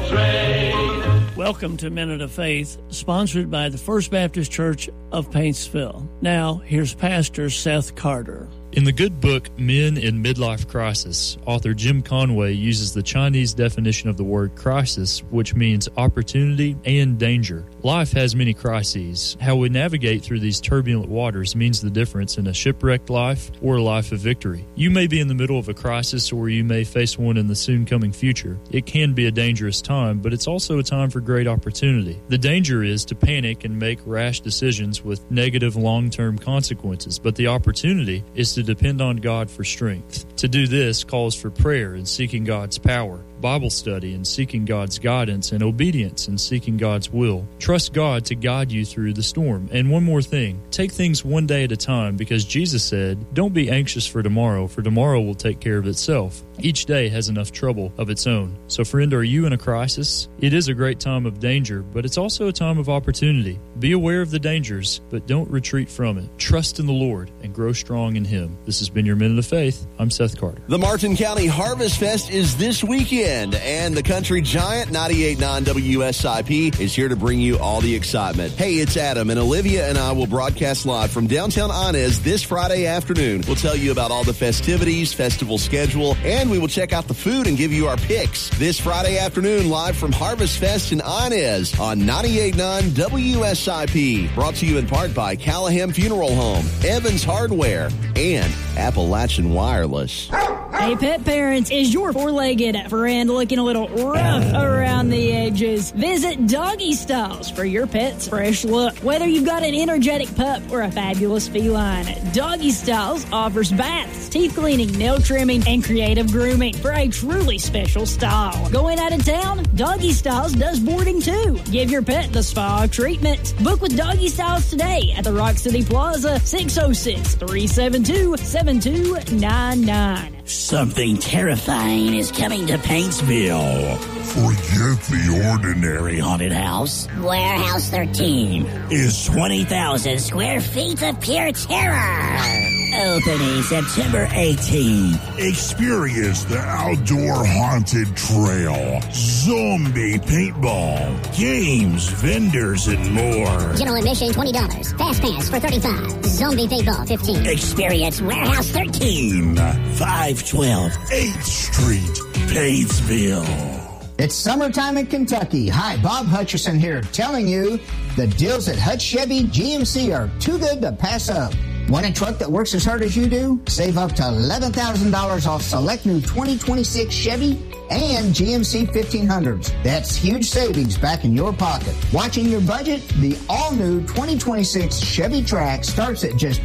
astray. Welcome to Minute of Faith, sponsored by the First Baptist Church of Paintsville. Now, here's Pastor Seth Carter. In the good book, Men in Midlife Crisis, author Jim Conway uses the Chinese definition of the word crisis, which means opportunity and danger. Life has many crises. How we navigate through these turbulent waters means the difference in a shipwrecked life or a life of victory. You may be in the middle of a crisis, or you may face one in the soon-coming future. It can be a dangerous time, but it's also a time for great opportunity. The danger is to panic and make rash decisions with negative long-term consequences, but the opportunity is to depend on God for strength. To do this calls for prayer and seeking God's power, Bible study and seeking God's guidance, and obedience and seeking God's will. Trust God to guide you through the storm. And one more thing, take things one day at a time, because Jesus said, "Don't be anxious for tomorrow will take care of itself." Each day has enough trouble of its own. So friend, are you in a crisis? It is a great time of danger, but it's also a time of opportunity. Be aware of the dangers, but don't retreat from it. Trust in the Lord and grow strong in Him. This has been your Minute of Faith. I'm Seth Carter. The Martin County Harvest Fest is this weekend, and the country giant 98.9 WSIP is here to bring you all the excitement. Hey, it's Adam, and Olivia and I will broadcast live from downtown Inez this Friday afternoon. We'll tell you about all the festivities, festival schedule, and we will check out the food and give you our picks. This Friday afternoon, live from Harvest Fest in Inez on 98.9 WSIP. Brought to you in part by Callahan Funeral Home, Evans Hardware, and Appalachian Wireless. Hey, pet parents, is your four-legged friend looking a little rough around the edges? Visit Doggy Styles for your pet's fresh look. Whether you've got an energetic pup or a fabulous feline, Doggy Styles offers baths, teeth cleaning, nail trimming, and creative grooming for a truly special style. Going out of town? Doggy Styles does boarding too. Give your pet the spa treatment. Book with Doggy Styles today at the Rock City Plaza, 606-372-7299. Something terrifying is coming to Paintsville. Forget the ordinary haunted house. Warehouse 13 is 20,000 square feet of pure terror. Opening September 18th. Experience the outdoor haunted trail, zombie paintball, games, vendors, and more. General admission $20. Fast pass for $35. Zombie paintball $15. Experience Warehouse 13, 512 8th Street, Paintsville. It's summertime in Kentucky. Hi, Bob Hutcherson here, telling you the deals at Hutch Chevy GMC are too good to pass up. Want a truck that works as hard as you do? Save up to $11,000 off select new 2026 Chevy and GMC 1500s. That's huge savings back in your pocket. Watching your budget? The all-new 2026 Chevy Trax starts at just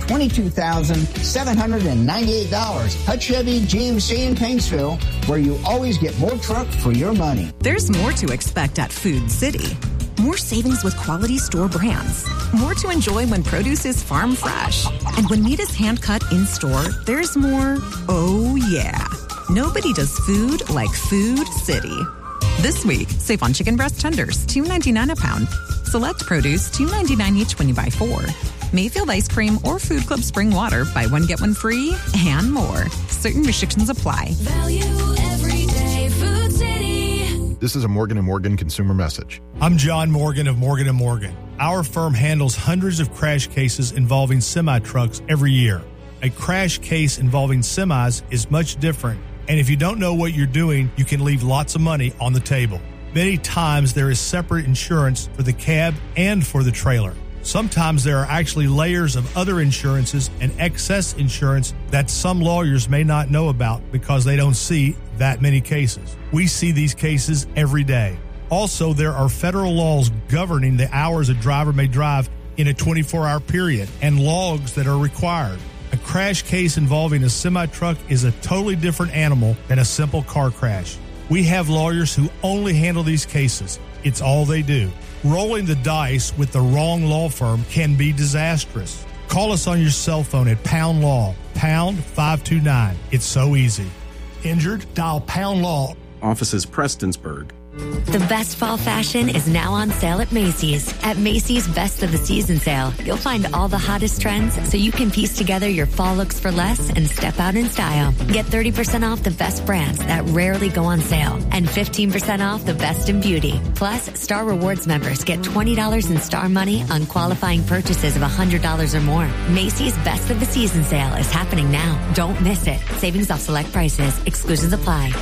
$22,798. Hutch Chevy GMC in Paintsville, where you always get more truck for your money. There's more to expect at Food City. More savings with quality store brands. More to enjoy when produce is farm fresh. And when meat is hand-cut in-store, there's more, oh yeah. Nobody does food like Food City. This week, save on chicken breast tenders, $2.99 a pound. Select produce, $2.99 each when you buy 4. Mayfield ice cream or Food Club spring water, buy one, get one free, and more. Certain restrictions apply. Value every day, Food City. This is a Morgan & Morgan consumer message. I'm John Morgan of Morgan & Morgan. Our firm handles hundreds of crash cases involving semi-trucks every year. A crash case involving semis is much different, and if you don't know what you're doing, you can leave lots of money on the table. Many times there is separate insurance for the cab and for the trailer. Sometimes there are actually layers of other insurances and excess insurance that some lawyers may not know about because they don't see that many cases. We see these cases every day. Also, there are federal laws governing the hours a driver may drive in a 24-hour period and logs that are required. A crash case involving a semi-truck is a totally different animal than a simple car crash. We have lawyers who only handle these cases. It's all they do. Rolling the dice with the wrong law firm can be disastrous. Call us on your cell phone at Pound Law, pound 529. It's so easy. Injured? Dial Pound Law. Offices Prestonsburg, The best fall fashion is now on sale at Macy's. At Macy's Best of the Season sale, you'll find all the hottest trends so you can piece together your fall looks for less and step out in style. Get 30% off the best brands that rarely go on sale and 15% off the best in beauty. Plus, Star Rewards members get $20 in Star money on qualifying purchases of $100 or more. Macy's Best of the Season sale is happening now. Don't miss it. Savings off select prices. Exclusions apply.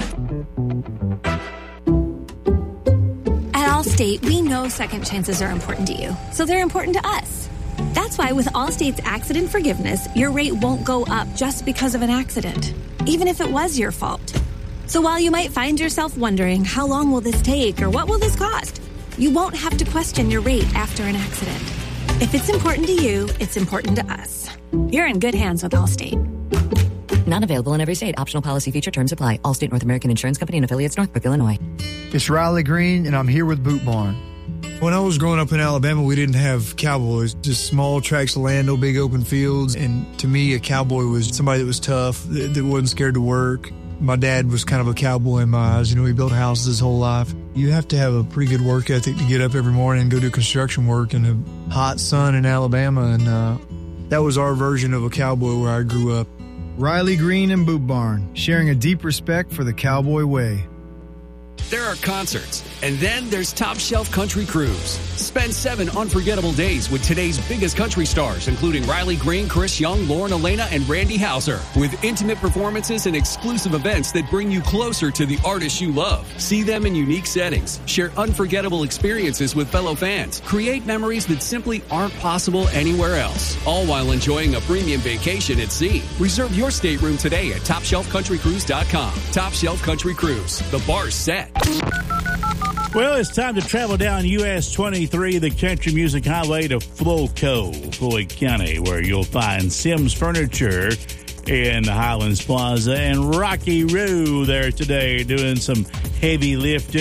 At Allstate, we know second chances are important to you, so they're important to us. That's why with Allstate's accident forgiveness, your rate won't go up just because of an accident, even if it was your fault. So while you might find yourself wondering, how long will this take or what will this cost? You won't have to question your rate after an accident. If it's important to you, it's important to us. You're in good hands with Allstate. Not available in every state. Optional policy feature terms apply. Allstate North American Insurance Company and affiliates, Northbrook, Illinois. It's Riley Green, and I'm here with Boot Barn. When I was growing up in Alabama, we didn't have cowboys, just small tracts of land, no big open fields. And to me, a cowboy was somebody that was tough, that wasn't scared to work. My dad was kind of a cowboy in my eyes. You know, he built houses his whole life. You have to have a pretty good work ethic to get up every morning and go do construction work in the hot sun in Alabama. And that was our version of a cowboy where I grew up. Riley Green and Boot Barn, sharing a deep respect for the cowboy way. There are concerts, and then there's Top Shelf Country Cruise. Spend 7 unforgettable days with today's biggest country stars, including Riley Green, Chris Young, Lauren Elena, and Randy Houser, with intimate performances and exclusive events that bring you closer to the artists you love. See them in unique settings, share unforgettable experiences with fellow fans, create memories that simply aren't possible anywhere else, all while enjoying a premium vacation at sea. Reserve your stateroom today at TopShelfCountryCruise.com. Top Shelf Country Cruise. The bar's set. Well, it's time to travel down US 23, the Country Music Highway, to Floyd County, where you'll find Sims Furniture in Highlands Plaza and Rocky Roo there today doing some heavy lifting.